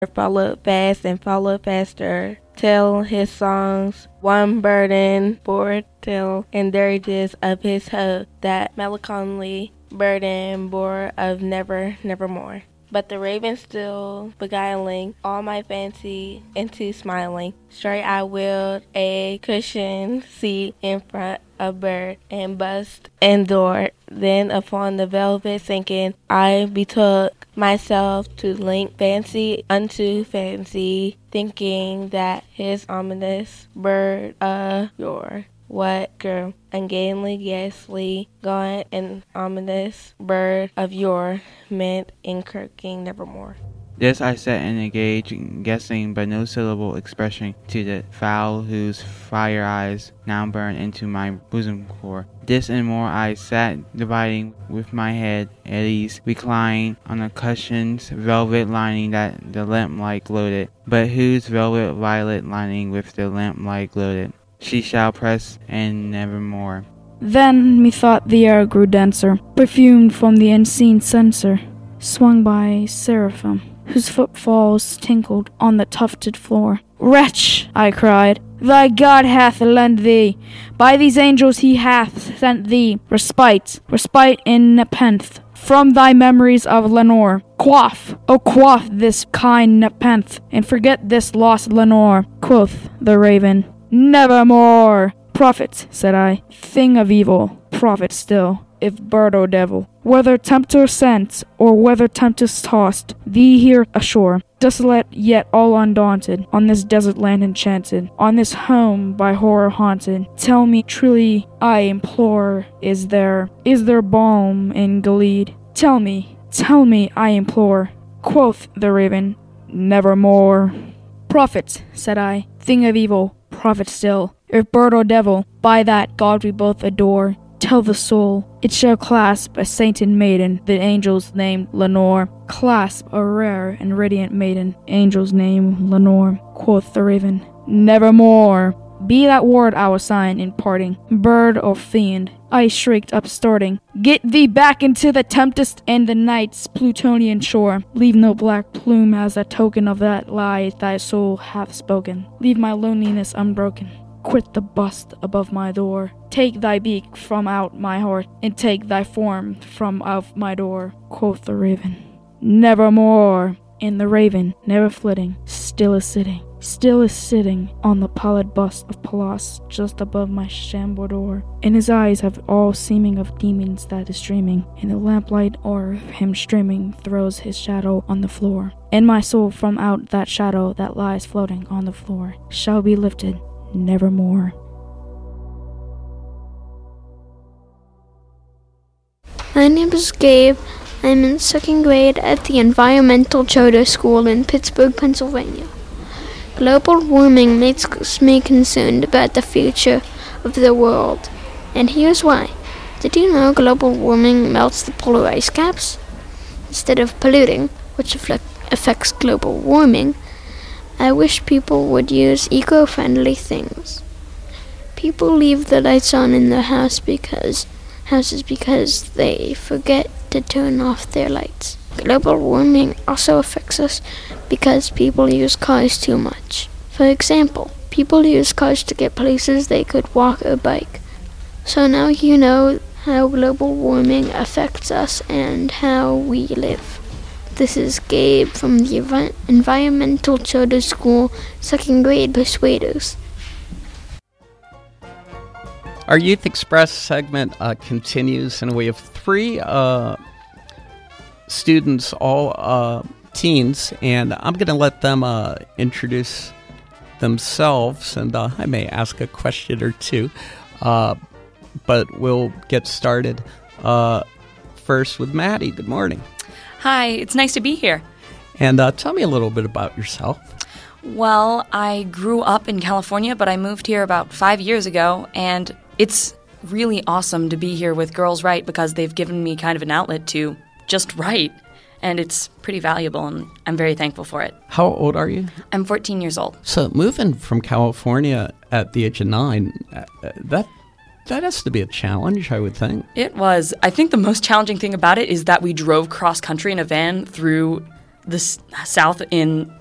followed fast and followed faster. Till his songs, one burden bore till and dirges of his hope, that melancholy burden bore of never, nevermore. But the raven still beguiling all my fancy into smiling. Straight I willed a cushioned seat in front of bird and bust and door. Then upon the velvet sinking, I betook myself to link fancy unto fancy, thinking that his ominous bird yore what grew ungainly, ghastly, gaunt, and ominous bird of yore meant in kirking nevermore. This I sat and engaged, guessing but no syllable expression to the fowl whose fire eyes now burn into my bosom core. This and more I sat dividing with my head at ease, reclined on a cushion's velvet lining that the lamplight gloated, but whose velvet violet lining with the lamplight gloated. She shall press and nevermore. Then methought the air grew denser, perfumed from the unseen censer, swung by seraphim, whose footfalls tinkled on the tufted floor. Wretch, I cried, thy God hath lent thee, by these angels he hath sent thee, respite in nepenthe, from thy memories of Lenore. Quaff, oh quaff this kind nepenthe, and forget this lost Lenore. Quoth the raven, nevermore. Prophet, said I, thing of evil, prophet still, if bird or devil, whether tempter sent, or whether tempest tossed thee here ashore, desolate yet all undaunted, on this desert land enchanted, on this home by horror haunted, tell me truly, I implore, is there balm in Gilead? Tell me, I implore. Quoth the raven, nevermore. Prophet, said I, thing of evil, prophet still, if bird or devil, by that God we both adore, tell the soul, it shall clasp a sainted maiden, the angel's name Lenore. Clasp a rare and radiant maiden, angel's name Lenore. Quoth the raven, nevermore. Be that word our sign in parting, bird or fiend. I shrieked upstarting, get thee back into the tempest and the night's Plutonian shore. Leave no black plume as a token of that lie thy soul hath spoken. Leave my loneliness unbroken. Quit the bust above my door. Take thy beak from out my heart, and take thy form from out my door. Quoth the raven, nevermore. And the raven, never flitting, still is sitting on the pallid bust of Pallas just above my chamber door. And his eyes have all seeming of demons that is dreaming, and the lamplight o'er him streaming throws his shadow on the floor. And my soul from out that shadow that lies floating on the floor shall be lifted nevermore. My name is Gabe. I'm in second grade at the Environmental Charter School in Pittsburgh, Pennsylvania. Global warming makes me concerned about the future of the world, and here's why. Did you know global warming melts the polar ice caps? Instead of polluting, which affects global warming, I wish people would use eco-friendly things. People leave the lights on in their houses because they forget to turn off their lights. Global warming also affects us because people use cars too much. For example, people use cars to get places they could walk or bike. So now you know how global warming affects us and how we live. This is Gabe from the Environmental Charter School, second grade Persuaders. Our Youth Express segment continues, and we have three students, all teens, and I'm going to let them introduce themselves, and I may ask a question or two, but we'll get started first with Maddie. Good morning. Hi, it's nice to be here. And tell me a little bit about yourself. Well, I grew up in California, but I moved here about 5 years ago, and it's really awesome to be here with Girls Write because they've given me kind of an outlet to just write, and it's pretty valuable, and I'm very thankful for it. How old are you? I'm 14 years old. So moving from California at the age of 9, that has to be a challenge, I would think. It was. I think the most challenging thing about it is that we drove cross-country in a van through the South in